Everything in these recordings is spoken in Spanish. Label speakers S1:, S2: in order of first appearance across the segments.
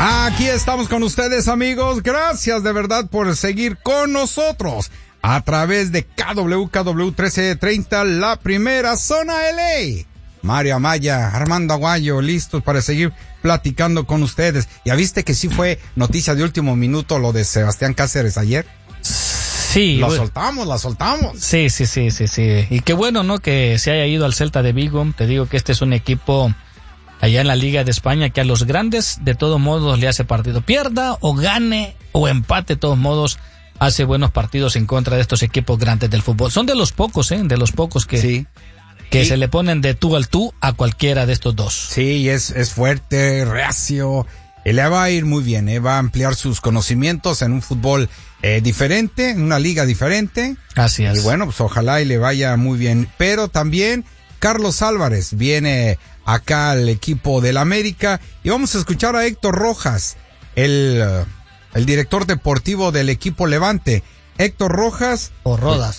S1: Aquí estamos con ustedes, amigos. Gracias de verdad por seguir con nosotros a través de KWKW 1330, la primera zona LA. Mario Amaya, Armando Aguayo, listos para seguir platicando con ustedes. ¿Ya viste que sí fue noticia de último minuto lo de Sebastián Cáceres ayer?
S2: Sí.
S1: La soltamos.
S2: Sí. Y qué bueno, ¿no? Que se haya ido al Celta de Vigo. Te digo que este es un equipo allá en la Liga de España que a los grandes de todos modos le hace partido. Pierda o gane o empate, de todos modos hace buenos partidos en contra de estos equipos grandes del fútbol. Son de los pocos que
S1: sí.
S2: Que se le ponen de tú al tú a cualquiera de estos dos.
S1: Sí, es fuerte, reacio, le va a ir muy bien, va a ampliar sus conocimientos en un fútbol diferente, en una liga diferente.
S2: Así es.
S1: Y bueno, pues ojalá y le vaya muy bien. Pero también Carlos Álvarez viene acá al equipo del América y vamos a escuchar a Héctor Rojas, el director deportivo del equipo Levante. Héctor Rojas.
S2: Rodas.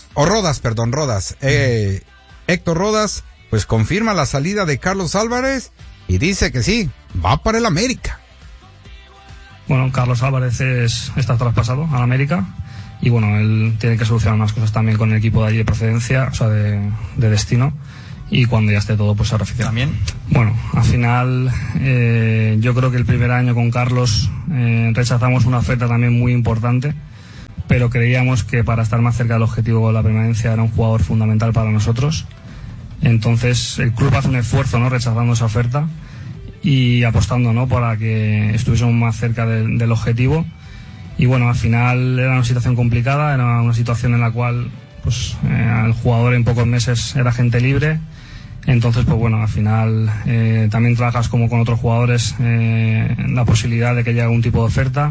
S1: Héctor Rodas, pues confirma la salida de Carlos Álvarez y dice que sí, va para el América.
S3: Bueno, Carlos Álvarez está traspasado al América y bueno, él tiene que solucionar unas cosas también con el equipo de allí de procedencia, o sea, de destino, y cuando ya esté todo, pues se refiere.
S2: ¿También?
S3: Bueno, al final, yo creo que el primer año con Carlos rechazamos una oferta también muy importante, pero creíamos que para estar más cerca del objetivo con la permanencia era un jugador fundamental para nosotros. Entonces el club hace un esfuerzo, ¿no?, rechazando esa oferta y apostando, ¿no?, para que estuviésemos más cerca del objetivo. Y bueno, al final era una situación complicada, era una situación en la cual pues el jugador en pocos meses era agente libre. Entonces, pues bueno, al final también trabajas como con otros jugadores la posibilidad de que llegue algún tipo de oferta.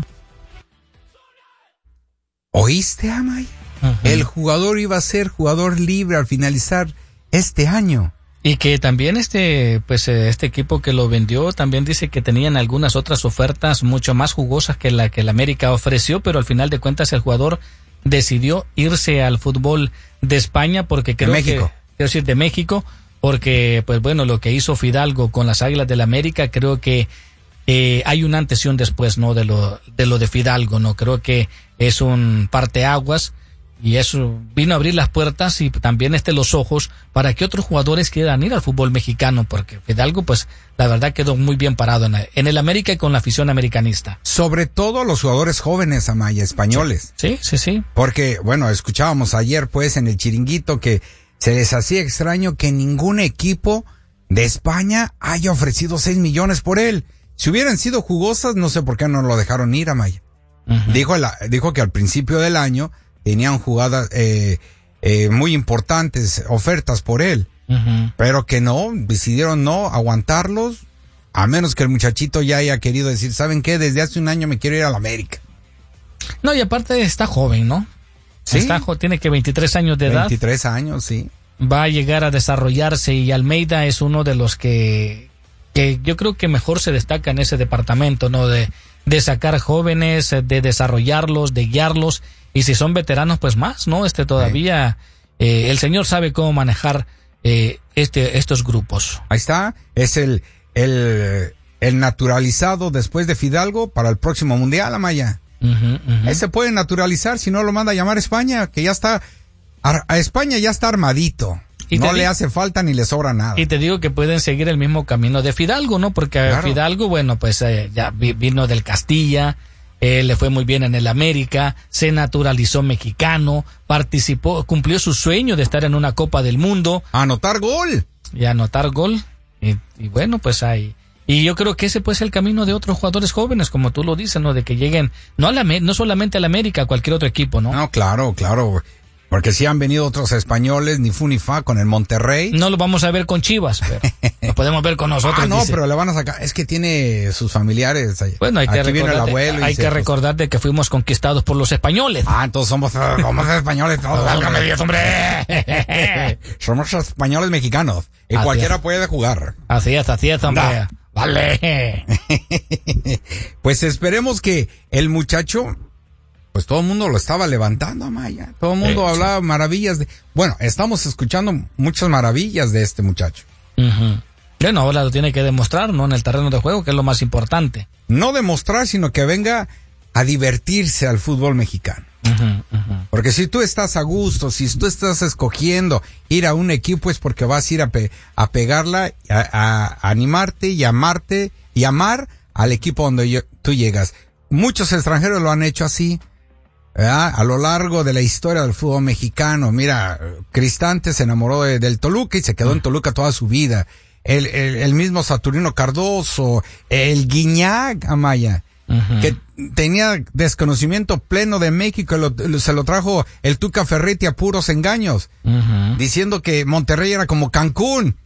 S1: ¿Oíste, Amay? Uh-huh. El jugador iba a ser jugador libre al finalizar este año.
S2: Y que también este equipo que lo vendió también dice que tenían algunas otras ofertas mucho más jugosas que la América ofreció, pero al final de cuentas el jugador decidió irse al fútbol de España porque creo de México, porque pues bueno, lo que hizo Fidalgo con las Águilas del América, creo que hay un antes y un después, ¿no?, de lo de Fidalgo, ¿no? Creo que es un parteaguas y eso vino a abrir las puertas y también los ojos para que otros jugadores quieran ir al fútbol mexicano, porque Fidalgo, pues, la verdad quedó muy bien parado en el América y con la afición americanista.
S1: Sobre todo los jugadores jóvenes, Amaya, españoles.
S2: Sí.
S1: Porque, bueno, escuchábamos ayer, pues, en el chiringuito que se les hacía extraño que ningún equipo de España haya ofrecido 6 millones por él. Si hubieran sido jugosas, no sé por qué no lo dejaron ir, Amaya. Uh-huh. Dijo que al principio del año tenían jugadas muy importantes, ofertas por él, uh-huh, pero que no, decidieron no aguantarlos, a menos que el muchachito ya haya querido decir, ¿saben qué? Desde hace un año me quiero ir a la América.
S2: No, y aparte está joven, ¿no?
S1: Sí.
S2: Tiene que 23 años de edad.
S1: 23 años, sí.
S2: Va a llegar a desarrollarse y Almeida es uno de los que yo creo que mejor se destaca en ese departamento, ¿no? De sacar jóvenes, de desarrollarlos, de guiarlos, y si son veteranos, pues más, ¿no? Todavía, el señor sabe cómo manejar estos grupos.
S1: Ahí está, es el naturalizado después de Fidalgo para el próximo Mundial, Amaya. Uh-huh. Ese puede naturalizar, si no lo manda a llamar a España, que ya está, a España ya está armadito. Y no le hace falta ni le sobra nada.
S2: Y te digo que pueden seguir el mismo camino de Fidalgo, ¿no? Porque claro, Fidalgo, bueno, pues ya vino del Castilla, le fue muy bien en el América, se naturalizó mexicano, participó, cumplió su sueño de estar en una Copa del Mundo.
S1: Anotar gol.
S2: Y bueno, pues hay. Y yo creo que ese pues es el camino de otros jugadores jóvenes, como tú lo dices, ¿no? De que lleguen, no solamente al América, a cualquier otro equipo, ¿no?
S1: No, claro. Porque sí han venido otros españoles, ni fu ni fa, con el Monterrey.
S2: No lo vamos a ver con Chivas, pero lo podemos ver con nosotros.
S1: No, pero le van a sacar, es que tiene sus familiares.
S2: Bueno, hay que recordar de que fuimos conquistados por los españoles.
S1: Entonces somos españoles todos.
S2: ¡Válgame Dios, hombre!
S1: Somos españoles mexicanos. Y cualquiera puede jugar.
S2: Así es, hombre. Vale.
S1: Pues esperemos que el muchacho, pues todo el mundo lo estaba levantando, Amaya. Todo el mundo hablaba maravillas de... Bueno, estamos escuchando muchas maravillas de este muchacho.
S2: Uh-huh. Bueno, ahora lo tiene que demostrar, ¿no? En el terreno de juego, que es lo más importante.
S1: No demostrar, sino que venga a divertirse al fútbol mexicano. Porque si tú estás a gusto, si tú estás escogiendo ir a un equipo, es porque vas a ir a pegarla, a animarte y amarte y amar al equipo donde tú llegas. Muchos extranjeros lo han hecho así, ¿verdad? A lo largo de la historia del fútbol mexicano. Mira, Cristante se enamoró del Toluca y se quedó en Toluca toda su vida. El mismo Saturnino Cardoso, el Guiñac, Amaya, que tenía desconocimiento pleno de México, se lo trajo el Tuca Ferretti a puros engaños, diciendo que Monterrey era como Cancún.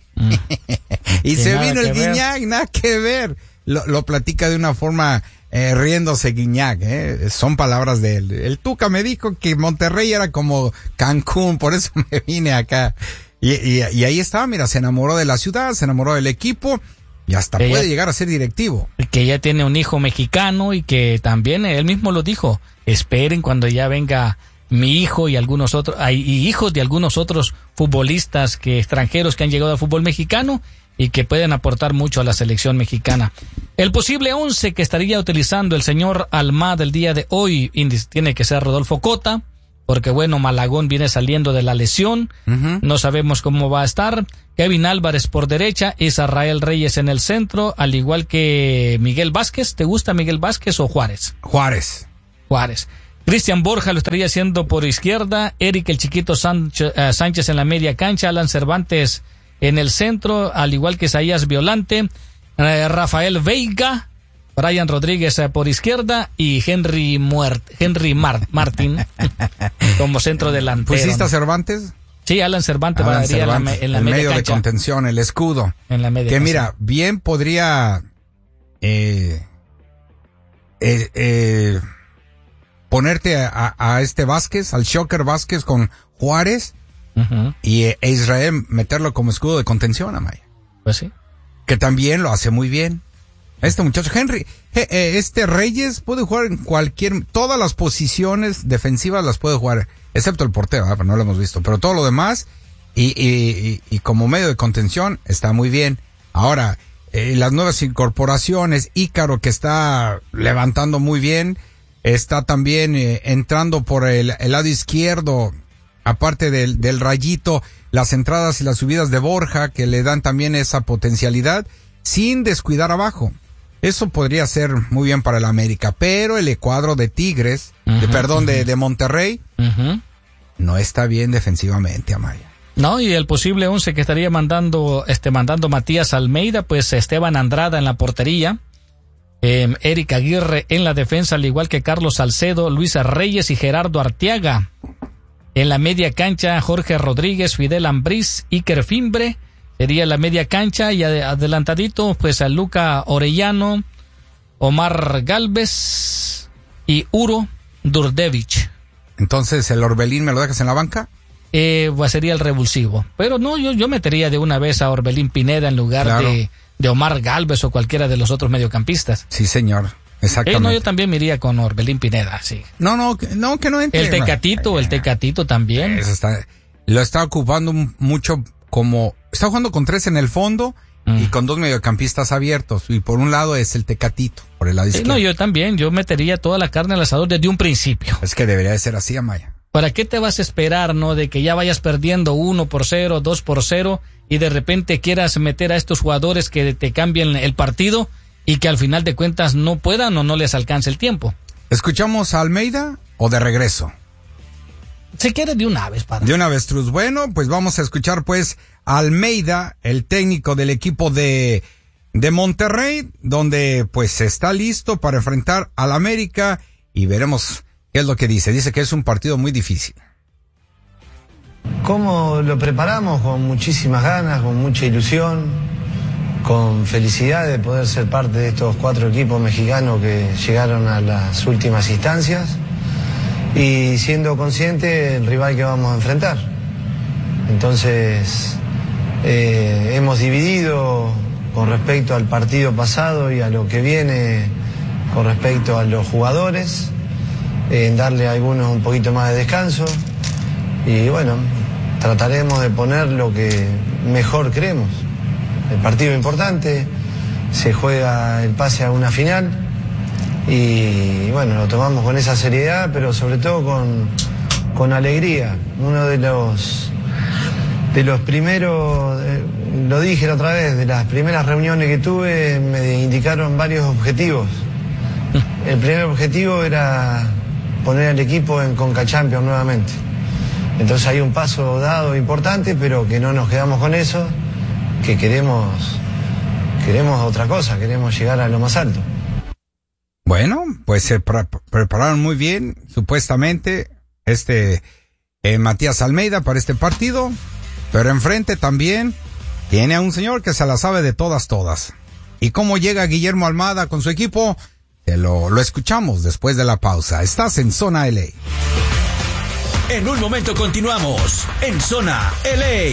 S1: Y se vino el Guiñac, nada que ver. Lo platica de una forma riéndose Guiñac, son palabras de él. El Tuca me dijo que Monterrey era como Cancún, por eso me vine acá. Y ahí estaba, mira, se enamoró de la ciudad, se enamoró del equipo y hasta puede llegar a ser directivo.
S2: Que ya tiene un hijo mexicano y que también él mismo lo dijo, esperen cuando ya venga mi hijo y algunos otros, y hijos de algunos otros futbolistas extranjeros que han llegado al fútbol mexicano y que pueden aportar mucho a la selección mexicana. El posible 11 que estaría utilizando el señor Almada el día de hoy tiene que ser Rodolfo Cota, porque bueno, Malagón viene saliendo de la lesión, no sabemos cómo va a estar. Kevin Álvarez por derecha, Israel Reyes en el centro, al igual que Miguel Vázquez. ¿Te gusta Miguel Vázquez o Juárez?
S1: Juárez.
S2: Cristian Borja lo estaría haciendo por izquierda, Eric el Chiquito Sánchez en la media cancha, Alan Cervantes en el centro, al igual que Isaías Violante, Rafael Veiga, Brian Rodríguez por izquierda y Henry Martín como centro delantero.
S1: ¿Pusiste a Cervantes?
S2: Sí, Alan Cervantes va en la media
S1: medio
S2: cancha.
S1: De contención, el escudo.
S2: En la media
S1: que
S2: cancha.
S1: Mira, bien podría ponerte a este Vázquez, al Shocker Vázquez con Juárez y Israel meterlo como escudo de contención, Amaya.
S2: Pues sí.
S1: Que también lo hace muy bien. Este muchacho Henry, Reyes puede jugar en todas las posiciones defensivas las puede jugar, excepto el portero, pero no lo hemos visto, pero todo lo demás y como medio de contención está muy bien. Ahora, las nuevas incorporaciones, Ícaro que está levantando muy bien, está también entrando por el lado izquierdo, aparte del Rayito, las entradas y las subidas de Borja que le dan también esa potencialidad, sin descuidar abajo. Eso podría ser muy bien para el América, pero el cuadro de Tigres, de Monterrey, no está bien defensivamente, Amaya.
S2: No, y el posible 11 que estaría mandando Matías Almeida, pues Esteban Andrada en la portería, Eric Aguirre en la defensa, al igual que Carlos Salcedo, Luisa Reyes y Gerardo Arteaga. En la media cancha, Jorge Rodríguez, Fidel Ambriz, Iker Fimbre, sería la media cancha, y adelantadito, pues a Luca Orellano, Omar Galvez y Uro Durdevich.
S1: Entonces, ¿el Orbelín me lo dejas en la banca?
S2: Pues sería el revulsivo. Pero no, yo metería de una vez a Orbelín Pineda en lugar de Omar Galvez o cualquiera de los otros mediocampistas.
S1: Sí, señor. Exactamente.
S2: No, yo también me iría con Orbelín Pineda, sí.
S1: No, que no entre.
S2: El Tecatito también.
S1: Eso lo está ocupando mucho como... Está jugando con 3 en el fondo y con 2 mediocampistas abiertos. Y por un lado es el Tecatito, por el lado izquierdo.
S2: No, yo también. Yo metería toda la carne al asador desde un principio.
S1: Es que debería de ser así, Amaya.
S2: ¿Para qué te vas a esperar, no? De que ya vayas perdiendo 1-0, 2-0 y de repente quieras meter a estos jugadores que te cambien el partido y que al final de cuentas no puedan o no les alcance el tiempo.
S1: ¿Escuchamos a Almeida o de regreso?
S2: Se quiere de una vez, padre.
S1: De una vez, Truz. Bueno, pues vamos a escuchar pues a Almeida, el técnico del equipo de Monterrey, donde pues está listo para enfrentar al América y veremos qué es lo que dice. Dice que es un partido muy difícil.
S4: ¿Cómo lo preparamos? Con muchísimas ganas, con mucha ilusión, con felicidad de poder ser parte de estos 4 equipos mexicanos que llegaron a las últimas instancias y siendo consciente del rival que vamos a enfrentar. Entonces, hemos dividido con respecto al partido pasado y a lo que viene con respecto a los jugadores, en darle a algunos un poquito más de descanso y bueno, trataremos de poner lo que mejor creemos. el partido importante, se juega el pase a una final y bueno, lo tomamos con esa seriedad, pero sobre todo con alegría. Uno de los primeros, lo dije la otra vez, de las primeras reuniones que tuve me indicaron varios objetivos. El primer objetivo era poner al equipo en Conca Champions nuevamente. Entonces hay un paso dado importante, pero que no nos quedamos con eso, que queremos otra cosa, queremos llegar a lo más alto.
S1: Bueno, pues se prepararon muy bien, supuestamente, Matías Almeida para este partido, pero enfrente también tiene a un señor que se la sabe de todas. ¿Y cómo llega Guillermo Almada con su equipo? Lo escuchamos después de la pausa. Estás en Zona LA.
S5: En un momento continuamos en Zona LA.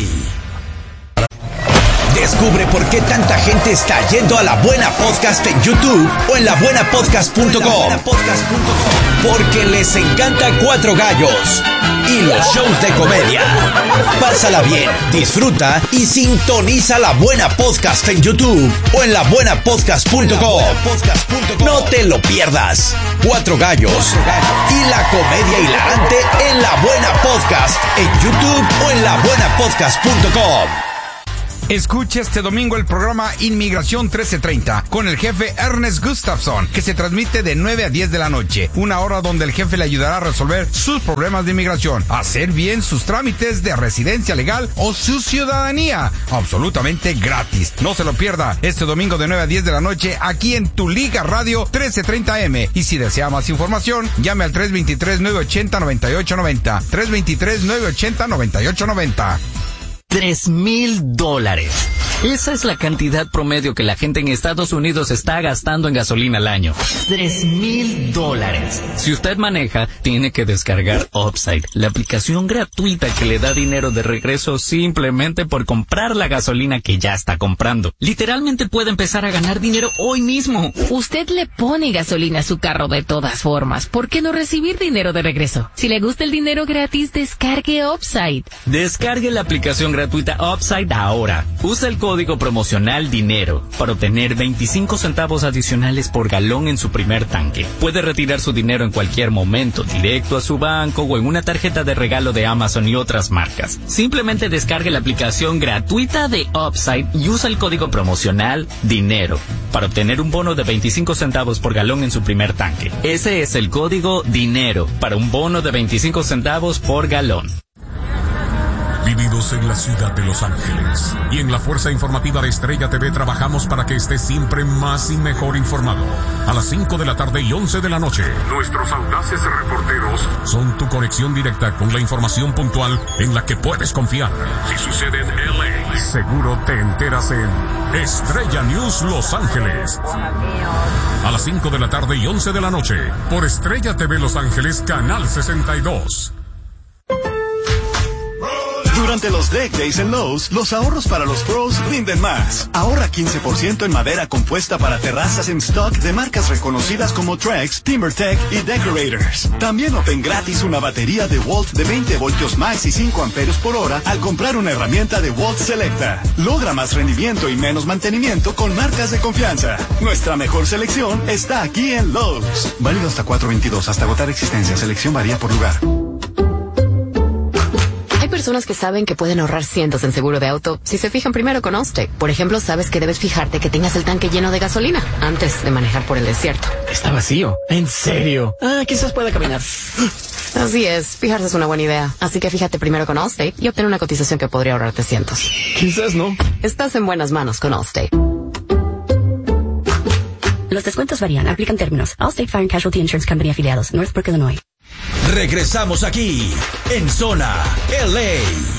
S5: Descubre por qué tanta gente está yendo a La Buena Podcast en YouTube o en labuenapodcast.com. Porque les encanta Cuatro Gallos y los shows de comedia. Pásala bien, disfruta y sintoniza La Buena Podcast en YouTube o en labuenapodcast.com. No te lo pierdas. Cuatro Gallos y la comedia hilarante en La Buena Podcast en YouTube o en labuenapodcast.com.
S1: Escuche este domingo el programa Inmigración 1330 con el jefe Ernest Gustafson, que se transmite de 9 a 10 de la noche. Una hora donde el jefe le ayudará a resolver sus problemas de inmigración, hacer bien sus trámites de residencia legal o su ciudadanía. Absolutamente gratis. No se lo pierda este domingo de 9 a 10 de la noche aquí en Tu Liga Radio 1330M. Y si desea más información, llame al 323-980-9890. 323-980-9890.
S6: $3,000. Esa es la cantidad promedio que la gente en Estados Unidos está gastando en gasolina al año. $3,000. Si usted maneja, tiene que descargar Upside, la aplicación gratuita que le da dinero de regreso simplemente por comprar la gasolina que ya está comprando. Literalmente puede empezar a ganar dinero hoy mismo.
S7: Usted le pone gasolina a su carro de todas formas. ¿Por qué no recibir dinero de regreso? Si le gusta el dinero gratis, descargue Upside.
S6: Descargue la aplicación gratuita Upside ahora. Usa el código promocional DINERO para obtener 25 centavos adicionales por galón en su primer tanque. Puede retirar su dinero en cualquier momento, directo a su banco o en una tarjeta de regalo de Amazon y otras marcas. Simplemente descargue la aplicación gratuita de Upside y usa el código promocional DINERO para obtener un bono de 25 centavos por galón en su primer tanque. Ese es el código DINERO para un bono de 25 centavos por galón.
S8: Vividos en la ciudad de Los Ángeles y en la Fuerza Informativa de Estrella TV trabajamos para que estés siempre más y mejor informado. A las 5 de la tarde y 11 de la noche, nuestros audaces reporteros son tu conexión directa con la información puntual en la que puedes confiar. Si sucede en LA, seguro te enteras en Estrella News Los Ángeles. A las 5 de la tarde y 11 de la noche, por Estrella TV Los Ángeles, Canal 62.
S9: Durante los Deck Days en Lowe's, los ahorros para los pros rinden más. Ahorra 15% en madera compuesta para terrazas en stock de marcas reconocidas como Trex, TimberTech y Decorators. También obtén gratis una batería de Volt de 20 voltios max y 5 amperios por hora al comprar una herramienta de Volt Selecta. Logra más rendimiento y menos mantenimiento con marcas de confianza. Nuestra mejor selección está aquí en Lowe's. Válido hasta 4/22, hasta agotar existencia. Selección varía por lugar.
S7: Hay personas que saben que pueden ahorrar cientos en seguro de auto si se fijan primero con Allstate. Por ejemplo, sabes que debes fijarte que tengas el tanque lleno de gasolina antes de manejar por el desierto.
S6: Está vacío. ¿En serio? Quizás pueda caminar.
S7: Así es, fijarse es una buena idea. Así que fíjate primero con Allstate y obtén una cotización que podría ahorrarte cientos.
S6: Quizás no.
S7: Estás en buenas manos con Allstate.
S10: Los descuentos varían. Aplican términos. Allstate Fire and Casualty Insurance Company afiliados. Northbrook, Illinois.
S5: Regresamos aquí en Zona LA.